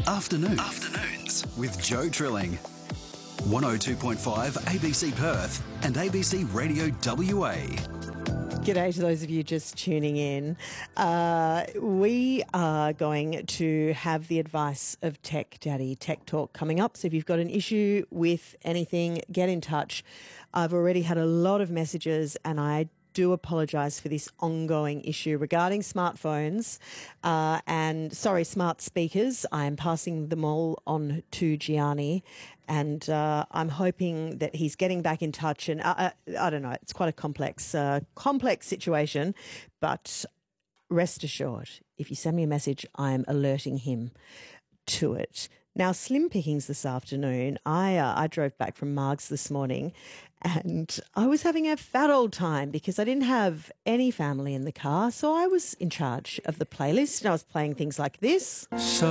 Afternoons with Joe Trilling. 102.5 ABC Perth and ABC Radio WA. G'day to those of you just tuning in. We are going to have the advice of Tech Daddy Tech Talk coming up. So if you've got an issue with anything, get in touch. I've already had a lot of messages and I do apologise for this ongoing issue regarding smartphones smart speakers. I am passing them all on to Gianni and I'm hoping that he's getting back in touch. And I don't know, it's quite a complex situation, but rest assured, if you send me a message, I am alerting him to it. Now, slim pickings this afternoon. I drove back from Margs this morning and I was having a fat old time because I didn't have any family in the car. So I was in charge of the playlist and I was playing things like this.